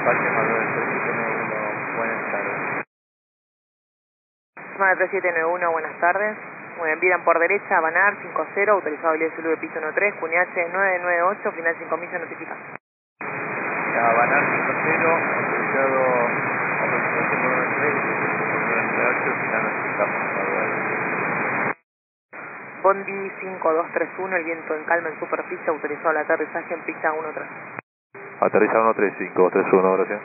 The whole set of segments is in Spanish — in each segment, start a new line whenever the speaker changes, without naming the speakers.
Parque Maduro del 3791, buenas tardes.
Zona 3791, buenas tardes. Muy bien, vidan por derecha, Banar 50, autorizado el de piso 13, Cuniache 998, final 5000 se notifica.
Banar 50, autorizado aproximación por 93, 998, final notificamos.
Bondi 5231, el viento en calma en superficie, autorizado el aterrizaje en pista 13.
Aterriza 13531, gracias.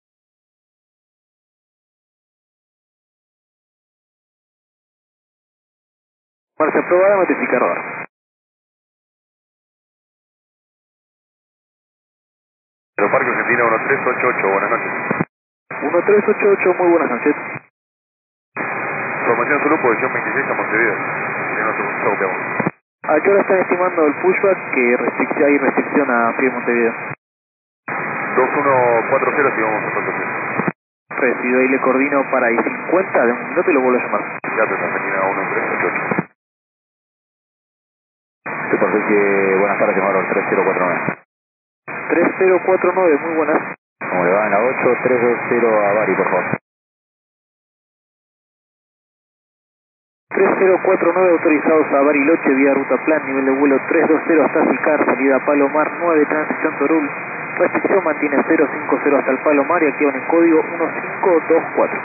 Marcha aprobada, notificador.
Aeroparque Argentina 1388, buenas noches.
1388, muy buenas noches.
Formación Zulu, posición 26 a Montevideo. Si no, nos copiamos.
¿A qué hora están estimando el pushback que hay restricción a Pie Montevideo?
2140, si vamos a conducir.
Recibido y le coordino para I-50 de un minuto y lo vuelvo a llamar.
Ya te Argentina 1388.
Sí, por que buenas tardes, llamador 3049. 3049, muy buenas. ¿Cómo le va? En la 8, 320 a Bari, por favor. 3049 autorizados a Bariloche vía ruta plan, nivel de vuelo 320 hasta Sicar, salida Palomar 9, transición Torul. Restricción mantiene 050 hasta el Palomar y activan el código 1524.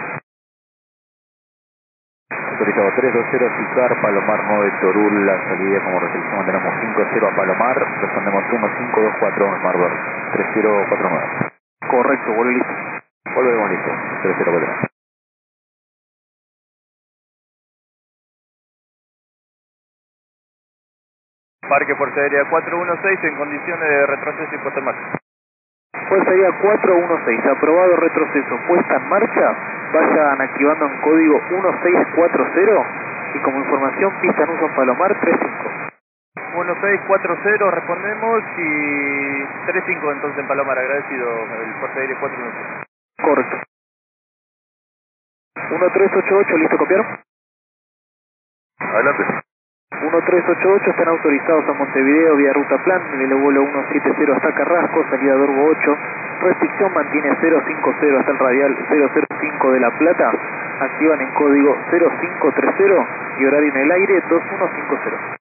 Autorizado 320 Sicar, Palomar 9, Torul, la salida como restricción mantenemos 50 a Palomar, respondemos 1524, Marber 3049. Correcto, vuelo listo. Volvemos listo, 3049.
Parque Fuerza Aérea 416 en condiciones de retroceso y puesta en marcha.
Fuerza Aérea 416, aprobado retroceso, puesta en marcha, vayan activando en código 1640 y como información pista en uso en Palomar 35.
1640 respondemos y 35 entonces en Palomar, agradecido el Fuerza Aérea 416.
Correcto. 1388, ¿listo copiar?
Adelante.
1388 están autorizados a Montevideo vía ruta plan, nivel de vuelo 170 hasta Carrasco, salida Dorgo 8, restricción mantiene 050 hasta el radial 005 de La Plata, activan en código 0530 y horario en el aire 2150.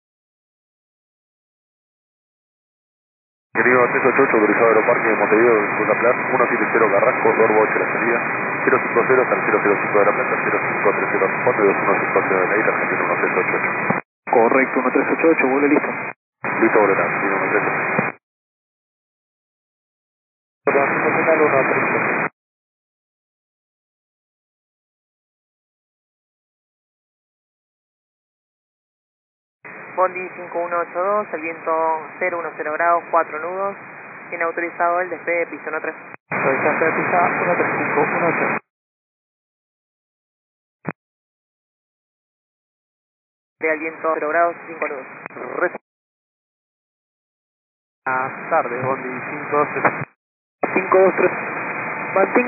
Querido 388, autorizado Aeroparque de Montevideo, ruta plan, 170 Carrasco, Dorbo 8 la salida, 050 hasta el 005 de La Plata, 0530 responde, 2150 del aire, Argentina 1388.
Correcto, 1388, vuelo listo.
Listo, boleta, Argentina 1388.
Nacional 138.
Bondi 5182, el viento 010 grados, 4 nudos, tiene autorizado el despegue de piso 13.
Rechazo de pista 13518.
Al viento 0 grados, 5 nudos.
Buenas tardes, Bondi 523.
523. Mantenga